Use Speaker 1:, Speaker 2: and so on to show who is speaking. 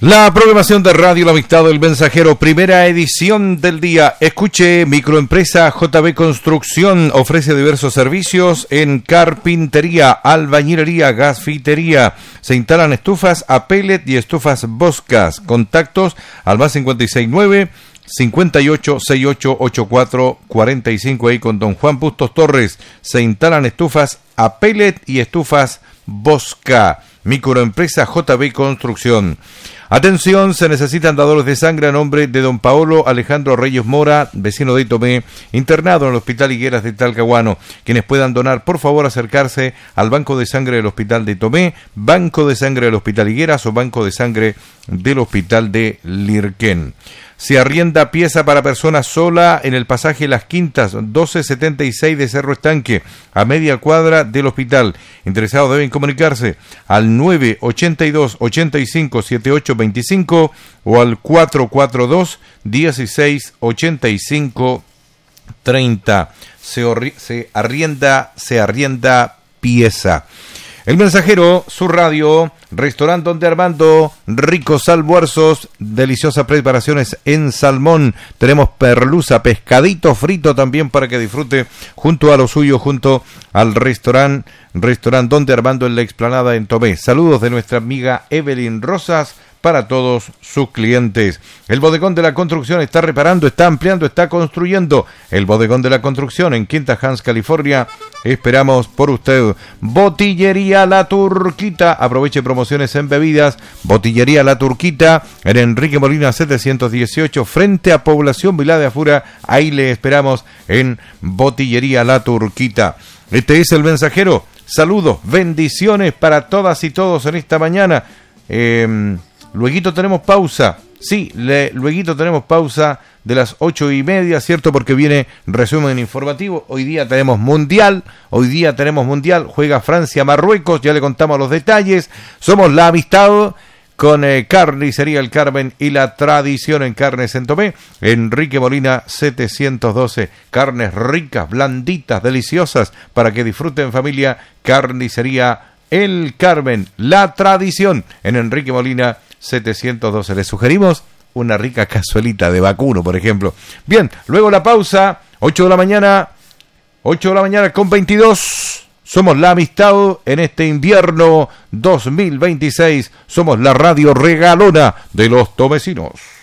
Speaker 1: La programación de Radio La Amistad del Mensajero, primera edición del día. Escuche, microempresa JB Construcción ofrece diversos servicios en carpintería, albañilería, gasfitería. Se instalan estufas a pellet y estufas Boscas. Contactos al más 569 58 68 84 45, ahí con don Juan Bustos Torres. Se instalan estufas a pellet y estufas Bosca. Microempresa JB Construcción. Atención, se necesitan dadores de sangre a nombre de don Paolo Alejandro Reyes Mora, vecino de Tomé, internado en el Hospital Higueras de Talcahuano. Quienes puedan donar, por favor, acercarse al Banco de Sangre del Hospital de Tomé, Banco de Sangre del Hospital Higueras o Banco de Sangre del Hospital de Lirquén. Se arrienda pieza para persona sola en el pasaje Las Quintas, 1276 de Cerro Estanque, a media cuadra del hospital. Interesados deben comunicarse al 982 85 78 25 o al 442 16 85 30. Se arrienda pieza. El Mensajero, su radio, restaurante Donde Armando, ricos almuerzos, deliciosas preparaciones en salmón. Tenemos perlusa, pescadito frito también para que disfrute junto a lo suyo, junto al restaurante Donde Armando en la explanada en Tomé. Saludos de nuestra amiga Evelyn Rosas para todos sus clientes. El Bodegón de la Construcción está reparando, está ampliando, está construyendo. El Bodegón de la Construcción en Quinta Hans, California. Esperamos por usted. Botillería La Turquita. Aproveche promociones en bebidas. Botillería La Turquita en Enrique Molina 718 frente a Población Vilá de Afura. Ahí le esperamos en Botillería La Turquita. Este es el Mensajero. Saludos, bendiciones para todas y todos en esta mañana. Lueguito tenemos pausa. Sí, lueguito tenemos pausa de las 8:30, ¿cierto? Porque viene resumen informativo. Hoy día tenemos mundial. Juega Francia-Marruecos. Ya le contamos los detalles. Somos La Amistad con Carnicería El Carmen y la tradición en carnes en Tomé. Enrique Molina 712. Carnes ricas, blanditas, deliciosas para que disfruten familia. Carnicería El Carmen, la tradición en Enrique Molina 712. Les sugerimos una rica cazuelita de vacuno, por ejemplo. Bien, luego la pausa, 8 de la mañana con 22. Somos La Amistad en este invierno 2026. Somos la radio regalona de los tomecinos.